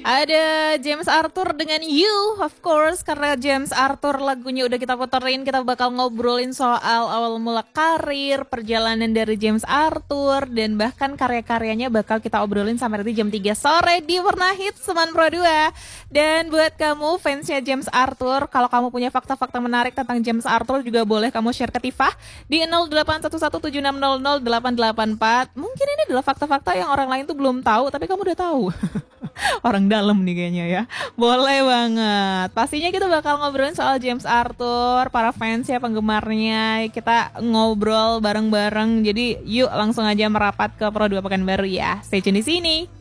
Ada James Arthur dengan You, of course, karena James Arthur lagunya udah kita puterin, kita bakal ngobrolin soal awal mula karir, perjalanan dari James Arthur, dan bahkan karya-karyanya bakal kita obrolin sampai nanti jam 3 sore di Warna Hits Seman Pro 2. Dan buat kamu fansnya James Arthur, kalau kamu punya fakta-fakta menarik tentang James Arthur juga boleh kamu share ke Tifa di 081176000884. Mungkin ini adalah fakta-fakta yang orang lain tuh belum tahu, tapi kamu udah tahu. Orang dalam nih kayaknya ya. Boleh banget. Pastinya kita bakal ngobrolin soal James Arthur, para fans ya, penggemarnya. Kita ngobrol bareng-bareng. Jadi yuk langsung aja merapat ke Pro 2 Pekanbaru ya. Stay tune di sini.